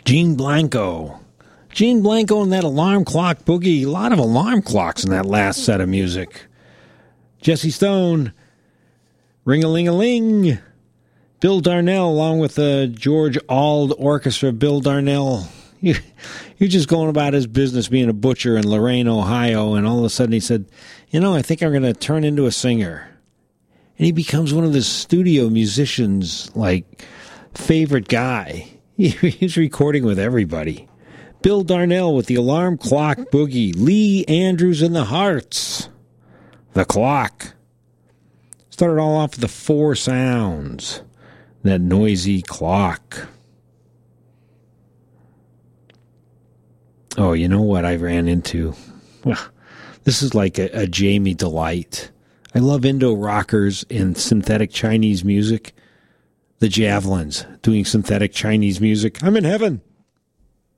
Gene Blanco. Gene Blanco and that alarm clock boogie. A lot of alarm clocks in that last set of music. Jesse Stone. Ring-a-ling-a-ling. Bill Darnell, along with the George Auld Orchestra. Bill Darnell, you're just going about his business being a butcher in Lorain, Ohio, and all of a sudden he said, I think I'm going to turn into a singer. And he becomes one of the studio musicians' favorite guy. He's recording with everybody. Bill Darnell with the Alarm Clock Boogie. Lee Andrews and the Hearts. The Clock. Started all off with the Four Sounds. That noisy clock. Oh, you know what I ran into? Well, this is like a Jamie delight. I love Indo rockers and synthetic Chinese music. The Javelins doing synthetic Chinese music. I'm in heaven.